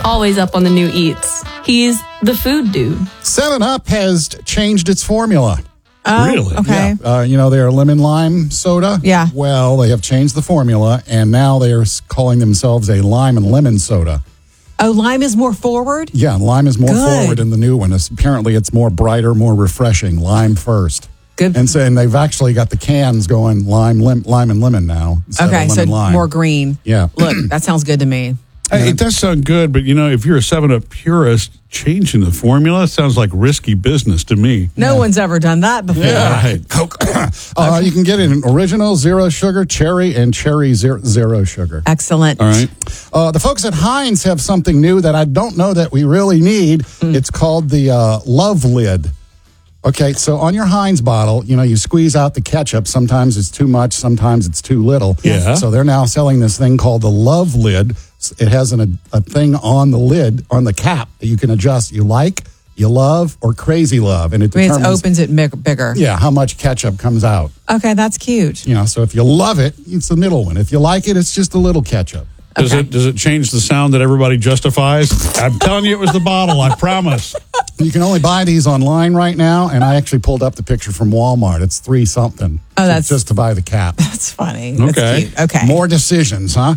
always up on the new eats. He's the food dude. 7-Up has changed its formula. Oh, Really? Okay. Yeah. They're lemon lime soda. Yeah. Well, they have changed the formula, and now they are calling themselves a lime and lemon soda. Oh, lime is more forward? Yeah, lime is more Good. forward in the new one. Apparently, it's more brighter, more refreshing. Lime first. Good. And saying they've actually got the cans going lime and lemon now. Instead Okay, of so lemon lime. more green. Yeah. Look, that sounds good to me. Hey, it does sound good, but if you're a 7-Up purist, changing the formula sounds like risky business to me. No one's ever done that before. Right. Coke. You can get it in original, zero sugar, cherry, and cherry zero sugar. Excellent. All right. The folks at Heinz have something new that I don't know that we really need. It's called the Love Lid. Okay, so on your Heinz bottle, you squeeze out the ketchup. Sometimes it's too much, sometimes it's too little. Yeah. So they're now selling this thing called the Love Lid. It has a thing on the lid, on the cap, that you can adjust. You like, you love, or crazy love. And it I mean, determines, it opens it bigger. yeah, how much ketchup comes out. Okay, that's cute. So if you love it, it's the middle one. If you like it, it's just a little ketchup. Does it change the sound that everybody justifies? I'm telling you, it was the bottle. I promise. You can only buy these online right now, and I actually pulled up the picture from Walmart. It's $3 something. Oh, that's just to buy the cap. That's funny. Okay. That's cute. Okay. More decisions, huh?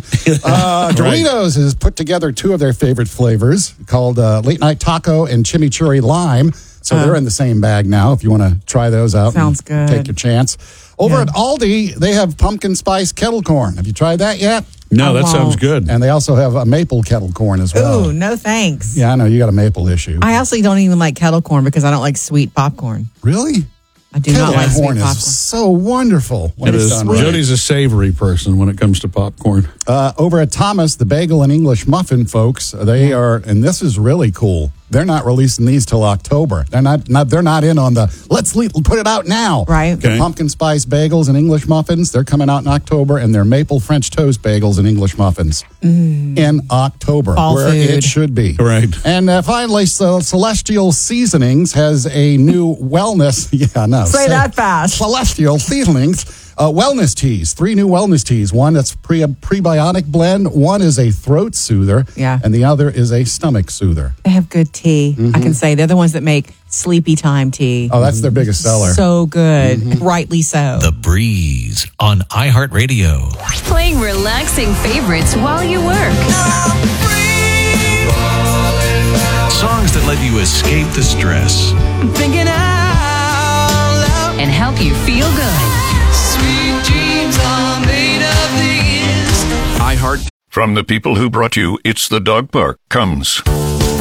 Doritos has put together two of their favorite flavors called Late Night Taco and Chimichurri Lime. So they're in the same bag now if you want to try those out. Sounds and good. Take your chance. Over at Aldi, they have pumpkin spice kettle corn. Have you tried that yet? No, I that sounds won't. good. And they also have a maple kettle corn as well. Ooh, no thanks. Yeah, I know. You got a maple issue. I also don't even like kettle corn because I don't like sweet popcorn. Really? I do Kettle not like sweet corn popcorn. is so wonderful when It it's is. done right. Jody's a savory person when it comes to popcorn. Over at Thomas, the bagel and English muffin folks, they are, and this is really cool. They're not releasing these till October. They're not in on the put it out now. Right. The Okay. pumpkin spice bagels and English muffins, they're coming out in October, and they're maple French toast bagels and English muffins in October, Fall where food. it should be. Right. And finally, has a new wellness. Yeah, no. Say that fast. Celestial Seasonings. Wellness teas, 3 new wellness teas. One that's prebiotic blend, one is a throat soother, Yeah. and the other is a stomach soother. They have good tea. I can say they're the ones that make sleepy time tea. Oh, that's their biggest seller. So good. And rightly so. The Breeze on iHeartRadio. Playing relaxing favorites while you work. Songs that let you escape the stress. Thinking out loud. And help you feel good. Sweet dreams are made of these. From the people who brought you It's the Dog Park comes